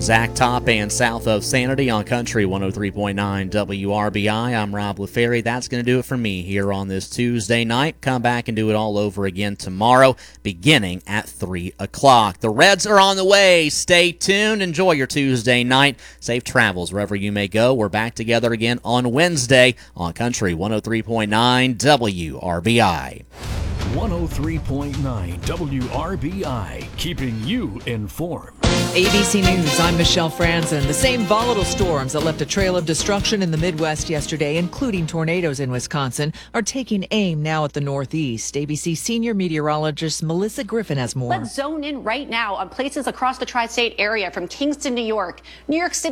Zach Top and South of Sanity on Country 103.9 WRBI. I'm Rob LaFerry. That's going to do it for me here on this Tuesday night. Come back and do it all over again tomorrow, beginning at 3 o'clock. The Reds are on the way. Stay tuned. Enjoy your Tuesday night. Safe travels wherever you may go. We're back together again on Wednesday on Country 103.9 WRBI. 103.9 WRBI, keeping you informed. ABC News, I'm Michelle Franzen. The same volatile storms that left a trail of destruction in the Midwest yesterday, including tornadoes in Wisconsin, are taking aim now at the Northeast. ABC senior meteorologist Melissa Griffin has more. Let's zone in right now on places across the tri-state area from Kingston, New York, New York City.